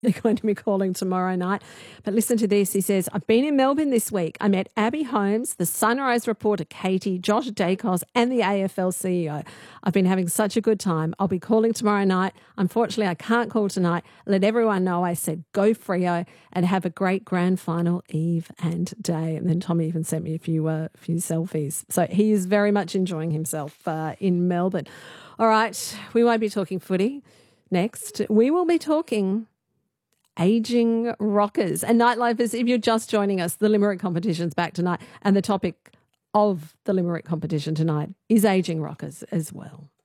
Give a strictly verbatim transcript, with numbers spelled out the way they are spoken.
They're going to be calling tomorrow night. But listen to this. He says, I've been in Melbourne this week. I met Abby Holmes, the Sunrise reporter Katie, Josh Dacos, and the A F L C E O. I've been having such a good time. I'll be calling tomorrow night. Unfortunately, I can't call tonight. Let everyone know I said go Freo and have a great grand final eve and day. And then Tommy even sent me a few, uh, few selfies. So he is very much enjoying himself uh, in Melbourne. All right, we won't be talking footy. Next, we will be talking ageing rockers. And Nightlifers, if you're just joining us, the Limerick competition's back tonight, and the topic of the Limerick competition tonight is ageing rockers as well.